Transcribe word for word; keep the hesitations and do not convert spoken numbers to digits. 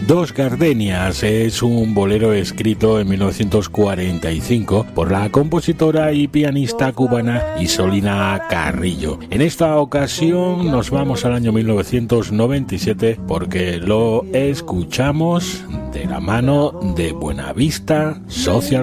Dos Gardenias es un bolero escrito en mil novecientos cuarenta y cinco por la compositora y pianista cubana Isolina Carrillo. En esta ocasión nos vamos al año mil novecientos noventa y siete porque lo escuchamos de la mano de Buenavista Social